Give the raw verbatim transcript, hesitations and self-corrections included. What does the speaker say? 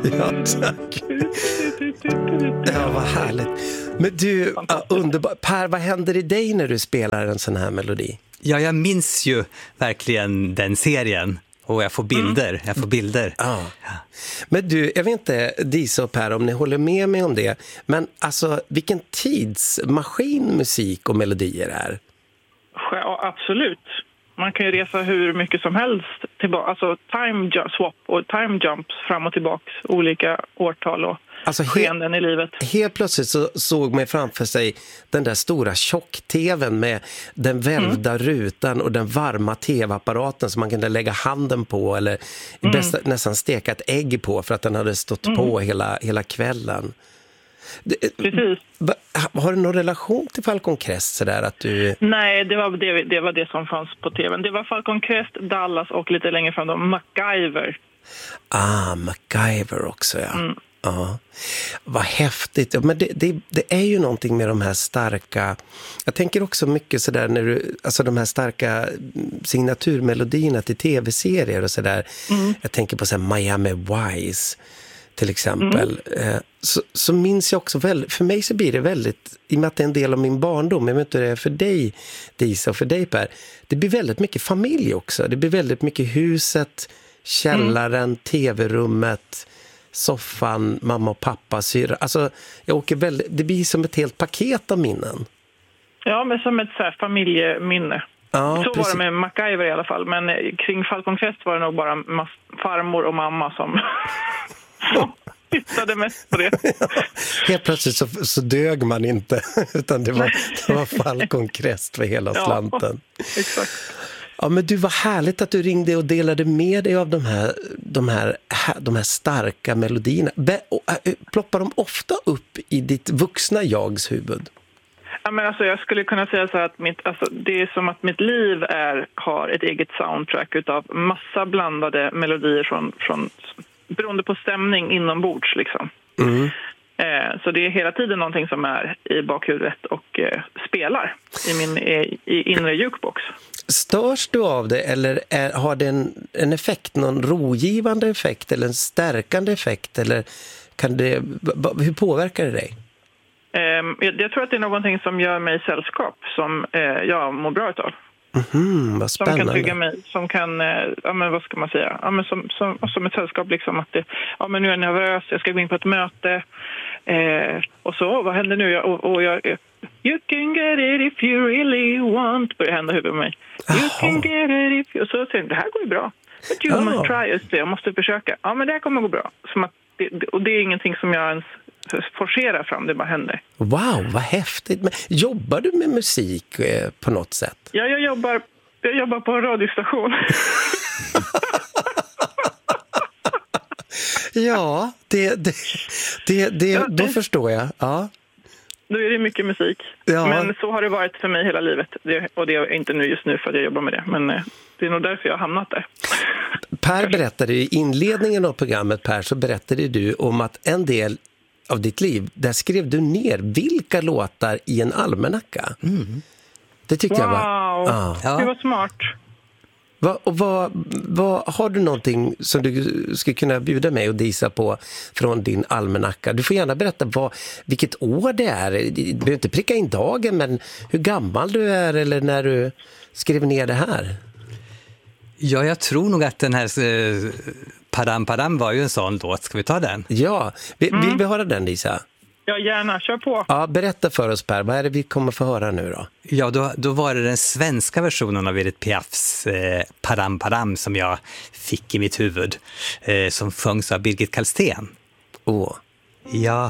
Ja, tack. Ja, vad härligt. Men du, ja, underbar. Per, vad händer i dig när du spelar en sån här melodi? Ja, jag minns ju verkligen den serien. Och jag får bilder, mm. jag får bilder. Ja. Men du, jag vet inte, Disa och Per, om ni håller med mig om det. Men alltså, vilken tidsmaskin musik och melodier är? Ja, absolut. Man kan ju resa hur mycket som helst tillbaka. Alltså time ju- swap och time jumps fram och tillbaks. Olika årtal och alltså, skeenden he- i livet. Helt plötsligt så såg man framför sig den där stora tjock-tvn med den välvda mm. rutan och den varma tv-apparaten som man kunde lägga handen på eller mm. bästa, nästan steka ett ägg på för att den hade stått mm. på hela, hela kvällen. Precis. Har du någon relation till Falcon Crest så där att du... Nej, det var det, det var det som fanns på tvn. Det var Falcon Crest, Dallas och lite längre fram då MacGyver. Ah, MacGyver också, ja. Mm. Ja. Vad häftigt. Men det, det, det är ju någonting med de här starka... Jag tänker också mycket sådär när du... Alltså de här starka signaturmelodierna till tv-serier och sådär. Mm. Jag tänker på så här Miami Vice till exempel. Mm. Så, så minns jag också väl, för mig så blir det väldigt, i och med att det är en del av min barndom, jag vet inte hur det är för dig Disa och för dig Per, det blir väldigt mycket familj också, det blir väldigt mycket huset, källaren, mm. tv-rummet, soffan, mamma och pappa, syra, alltså jag åker väldigt, det blir som ett helt paket av minnen. Ja, men som ett så här familjeminne. Ja, så precis. var det med MacGyver i alla fall, men kring Falcon Crest var det nog bara mass- farmor och mamma som... som tittade mest på det. Ja, helt plötsligt så, så dög man inte, utan det var, det var Falcon Crest för hela slanten. Ja, exakt. Ja, men du, var härligt att du ringde och delade med dig av de här, de här, de här starka melodierna. Be, och, äh, ploppar de ofta upp i ditt vuxna jags huvud? Ja, men alltså, jag skulle kunna säga så här att mitt, alltså, det är som att mitt liv är, har ett eget soundtrack utav massa blandade melodier från, från beroende på stämning inombords liksom. Mm. Eh, så det är hela tiden någonting som är i bakhuvudet och eh, spelar i min i, i inre jukebox. Störs du av det eller är, har det en, en effekt, någon rogivande effekt eller en stärkande effekt eller kan det, hur påverkar det dig? Eh, jag, jag tror att det är någonting som gör mig sällskap som eh, jag mår bra utav. Mm, vad spännande. Som kan trygga mig, som kan, eh, ja men vad ska man säga, ja men som, som, som ett sällskap liksom att det, ja men nu är jag nervös, jag ska gå in på ett möte eh, och så, vad händer nu? Jag, och, och jag, you can get it if you really want, börjar hända huvudet med mig. You Aha. can get it if you, och så säger det här går ju bra. But you oh. must try, just det, jag måste försöka. Ja men det här kommer gå bra. Som att det, och det är ingenting som jag ens forcerar fram, det bara händer. Wow, vad häftigt. Men jobbar du med musik eh, på något sätt? Ja, jag jobbar, jag jobbar på en radiostation. Ja, det, det, det, det, ja, det, då förstår jag. Ja. Då är det mycket musik. Ja. Men så har det varit för mig hela livet. Det, och det är inte nu just nu för att jag jobbar med det. Men eh, det är nog därför jag har hamnat där. Per berättade i inledningen av programmet, Per, så berättade du om att en del av ditt liv, där skrev du ner vilka låtar i en almanacka. Mm. Det tyckte wow. jag var... Ah. Ja. Det var smart. Va, och vad, vad, har du någonting som du skulle kunna bjuda mig och Disa på från din almanacka? Du får gärna berätta vad, vilket år det är. Du behöver inte pricka in dagen, men hur gammal du är eller när du skrev ner det här. Ja, jag tror nog att den här eh, Padam Padam var ju en sån låt. Ska vi ta den? Ja, vill, mm. vill vi höra den, Disa? Ja, gärna. Kör på. Ja, berätta för oss, Per. Vad är det vi kommer få höra nu då? Ja, då, då var det den svenska versionen av Edith Piafs eh, Padam Padam som jag fick i mitt huvud. Eh, som sjöngs av Birgit Karlsten. Åh. Ja.